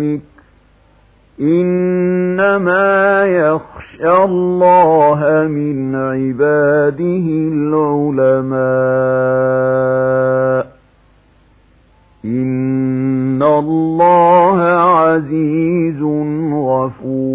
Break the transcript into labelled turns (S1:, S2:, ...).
S1: ذلك إنما يخشى الله من عباده العلماء إن الله عزيز غفور.